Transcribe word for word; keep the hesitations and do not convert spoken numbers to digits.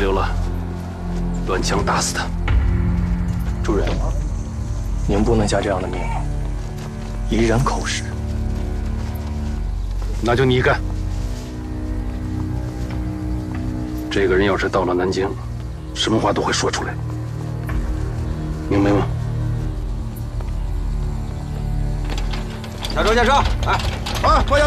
留了，端枪打死他。 主人，您不能下这样的命令，夷人口实。 那就你干。这个人要是到了南京，什么话都会说出来，明白吗？ 下车，下车！哎， 啊，快下。